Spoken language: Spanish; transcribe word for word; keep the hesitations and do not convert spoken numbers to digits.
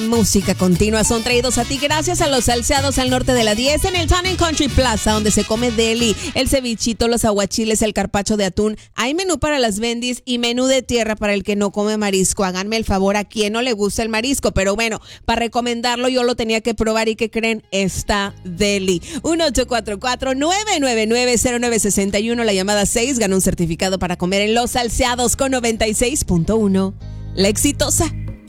Música continua son traídos a ti gracias a los salseados al norte de la diez en el Town and Country Plaza, donde se come deli, el cevichito, los aguachiles, el carpacho de atún. Hay menú para las bendis y menú de tierra para el que no come marisco. Háganme el favor, a quien no le gusta el marisco, pero bueno, para recomendarlo yo lo tenía que probar y que creen, está deli. uno ocho cuatro cuatro, nueve nueve nueve, cero nueve seis uno, la llamada seis, gana un certificado para comer en Los Salseados con noventa y seis punto uno. La exitosa.